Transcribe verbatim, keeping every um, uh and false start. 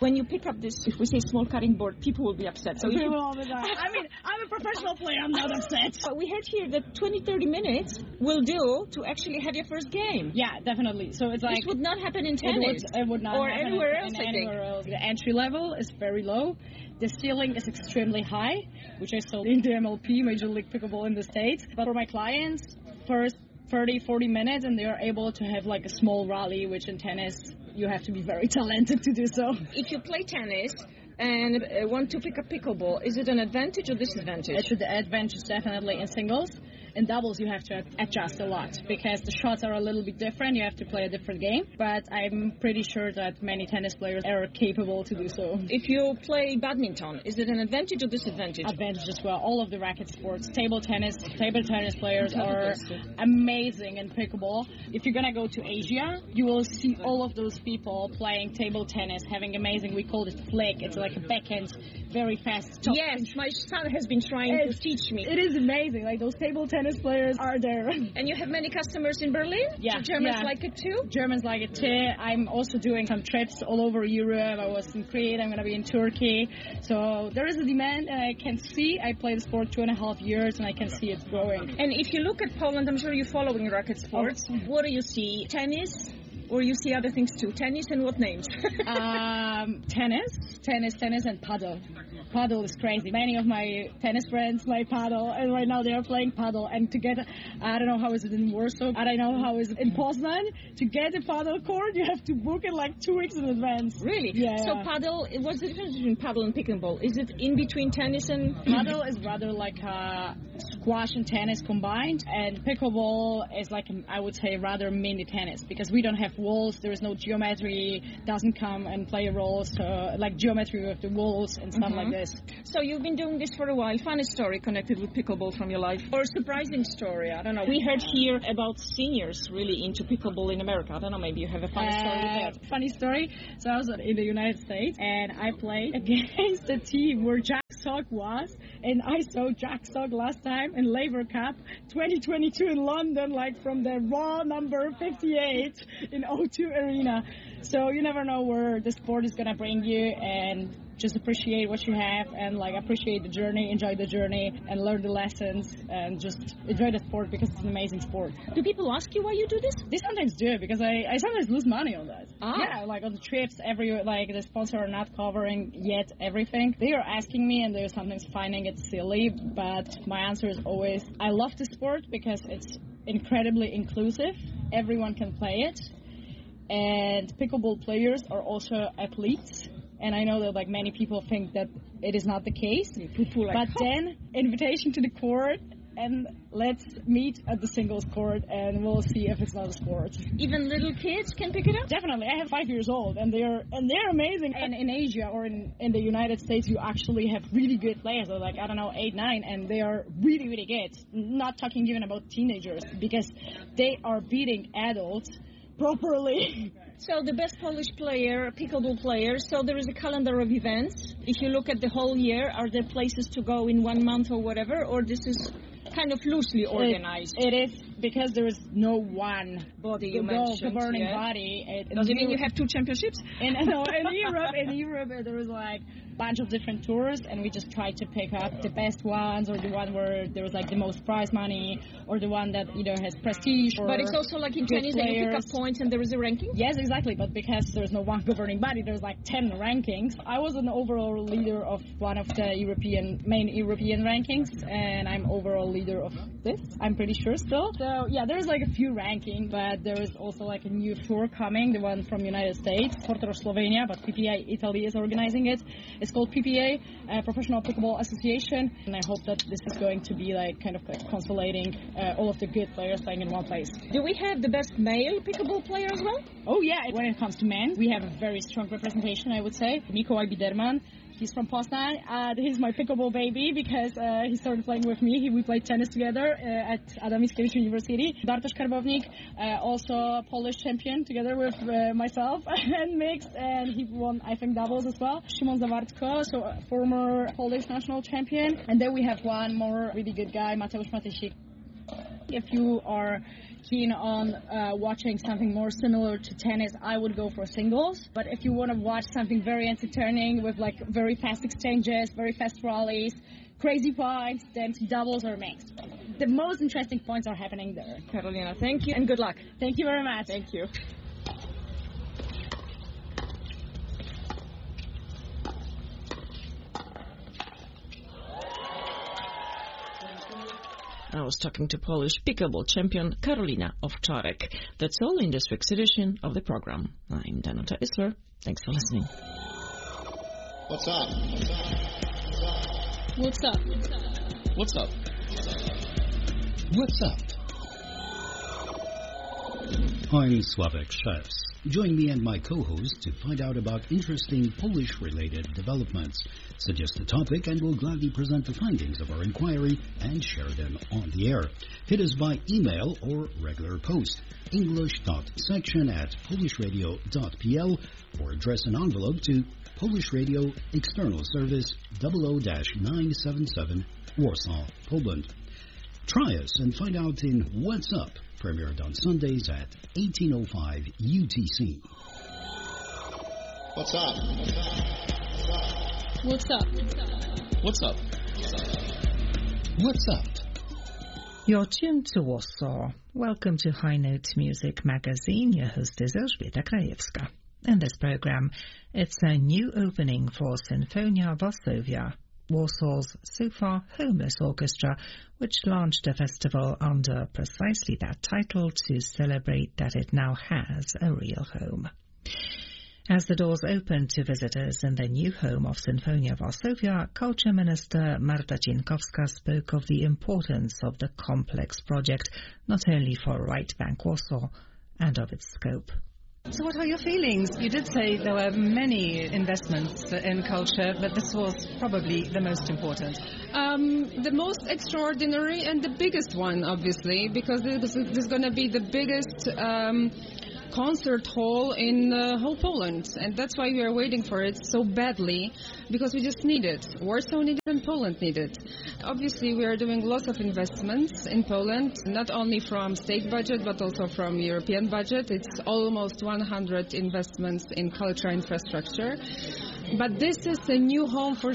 When you pick up this, if we say small cutting board, people will be upset. So people you... all the time. I mean, I'm a professional player. I'm not upset. But we heard here that twenty, thirty minutes will do to actually have your first game. Yeah, definitely. So it's like this would not happen in tennis. It would, it would not or happen anywhere in, else. In I anywhere think. else. The entry level is very low. The ceiling is extremely high, which I saw in the M L P, Major League Pickleball in the States. But for my clients, first thirty, forty minutes, and they are able to have like a small rally, which in tennis you have to be very talented to do so. If you play tennis and uh, want to pick up pickleball, is it an advantage or disadvantage? It's an advantage definitely in singles. In doubles, you have to adjust a lot because the shots are a little bit different. You have to play a different game. But I'm pretty sure that many tennis players are capable to do so. If you play badminton, is it an advantage or disadvantage? Advantage as well. All of the racket sports, table tennis, table tennis players are amazing in pickleball. If you're going to go to Asia, you will see all of those people playing table tennis, having amazing, we call it flick. It's like a backhand, very fast. Yes, my son has been trying it's, to teach me. It is amazing. Like those table tennis Tennis players are there. And you have many customers in Berlin? Yeah. So Germans yeah. like it too? Germans like it too. I'm also doing some trips all over Europe. I was in Crete. I'm going to be in Turkey. So there is a demand, and I can see. I played the sport two and a half years, and I can see it's growing. And if you look at Poland, I'm sure you're following racket sports. Oh. What do you see? Tennis? Or you see other things too? Tennis and what names? um, tennis, tennis, tennis, and paddle. Paddle is crazy. Many of my tennis friends play paddle, and right now they are playing paddle. And to get, I don't know how is it in Warsaw, I don't know how is it in Poznan. To get a paddle court, you have to book it like two weeks in advance. Really? Yeah. So paddle, what's the difference between paddle and pickleball? Is it in between tennis and... Paddle is rather like a squash and tennis combined, and pickleball is like, I would say, rather mini tennis, because we don't have walls, there is no geometry, doesn't come and play a role, so like geometry with the walls and stuff mm-hmm. like this. So you've been doing this for a while. Funny story connected with pickleball from your life, or surprising story? I don't know. We heard here about seniors really into pickleball in America. I don't know. Maybe you have a funny uh, story with that. Funny story. So I was in the United States, and I played against a team where Jack Sock was, and I saw Jack Sock last time in Labour Cup twenty twenty-two in London, like from the raw number fifty-eight in O two Arena. So you never know where the sport is gonna bring you, and just appreciate what you have, and like appreciate the journey, enjoy the journey, and learn the lessons, and just enjoy the sport because it's an amazing sport. Do people ask you why you do this? They sometimes do, because I, I sometimes lose money on that. Ah. Yeah, like on the trips, every like the sponsor are not covering yet everything. They are asking me, and they're sometimes finding it silly, but my answer is always, I love the sport because it's incredibly inclusive. Everyone can play it, and pickleball players are also athletes. And I know that like many people think that it is not the case. People like, but oh. then invitation to the court, and let's meet at the singles court, and we'll see if it's not a sport. Even little kids can pick it up? Definitely. I have five years old, and they're and they're amazing. And in Asia or in, in the United States, you actually have really good players. They're like, I don't know, eight, nine, and they are really, really good. Not talking even about teenagers, because they are beating adults properly. So the best Polish player, pickleball player, so there is a calendar of events. If you look at the whole year, are there places to go in one month or whatever, or this is kind of loosely organized? It, it is, because there is no one body you no mentioned, governing yeah. body. It, Does it mean you have two championships? In, no, in Europe, in Europe, there was like a bunch of different tours, and we just tried to pick up the best ones, or the one where there was like the most prize money, or the one that either has prestige. Or but it's also like in tennis that you pick up points and there is a ranking? Yes, exactly. But because there's no one governing body, there's like ten rankings. I was an overall leader of one of the European main European rankings, and I'm overall leader of this. I'm pretty sure still. So yeah, there's like a few rankings, but there is also like a new tour coming, the one from United States, Porto Slovenia, but P P A Italy is organizing it. It's called P P A, uh, Professional Pickleball Association, and I hope that this is going to be like kind of like consolidating uh, all of the good players playing in one place. Do we have the best male pickleball player as well? Oh yeah, when it comes to men, we have a very strong representation, I would say. Mikołaj Biderman. He's from Poznan. Uh, he's my pickleball baby because uh, he started playing with me. He, we played tennis together uh, at Adam Mickiewicz University. Bartosz Karbownik, uh, also a Polish champion, together with uh, myself and mixed, and he won, I think, doubles as well. Szymon Zawartko, so a former Polish national champion. And then we have one more really good guy, Mateusz Matysik. If you are keen on uh, watching something more similar to tennis, I would go for singles. But if you want to watch something very entertaining with like very fast exchanges, very fast rallies, crazy points, then doubles or mixed. The most interesting points are happening there. Karolina, thank you and good luck. Thank you very much. Thank you. I was talking to Polish pickleball champion Karolina Owczarek. That's all in this week's edition of the program. I'm Danuta Isler. Thanks for listening. What's up? What's up? What's up? What's up? I'm Sławek Szewc. Join me and my co-host to find out about interesting Polish-related developments. Suggest a topic and we'll gladly present the findings of our inquiry and share them on the air. Hit us by email or regular post, english.section at polishradio.pl, or address an envelope to Polish Radio External Service double oh nine seven seven, Warsaw, Poland. Try us and find out in What's Up, premiered on Sundays at eighteen oh five U T C. What's up? What's up? What's up? What's up? You're tuned to Warsaw. Welcome to High Note Music Magazine. Your host is Elżbieta Krajewska. In this program, it's a new opening for Sinfonia Varsovia, Warsaw's so far homeless orchestra, which launched a festival under precisely that title to celebrate that it now has a real home. As the doors opened to visitors in the new home of Sinfonia Varsovia, Culture Minister Marta Cienkowska spoke of the importance of the complex project, not only for Right Bank Warsaw, and of its scope. So what are your feelings? You did say there were many investments in culture, but this was probably the most important. Um, the most extraordinary and the biggest one, obviously, because this is, this is going to be the biggest um, concert hall in uh, whole Poland, and that's why we are waiting for it so badly, because we just need it. Warsaw needed and Poland needed. Obviously, we are doing lots of investments in Poland, not only from state budget, but also from European budget. It's almost one hundred investments in culture infrastructure. But this is a new home for